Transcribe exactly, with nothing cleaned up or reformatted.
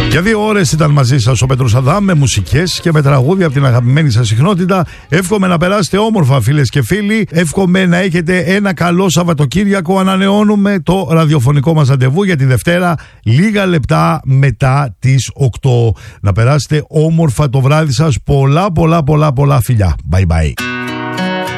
Για δύο ώρες ήταν μαζί σας ο Πέτρος Αδάμ με μουσικές και με τραγούδια από την αγαπημένη σας συχνότητα. Εύχομαι να περάσετε όμορφα, φίλες και φίλοι. Εύχομαι να έχετε ένα καλό Σαββατοκύριακο. Ανανεώνουμε το ραδιοφωνικό μας ραντεβού για τη Δευτέρα, λίγα λεπτά μετά τις οκτώ. Να περάσετε όμορφα το βράδυ σας. Πολλά, πολλά, πολλά, πολλά φιλιά. Bye bye.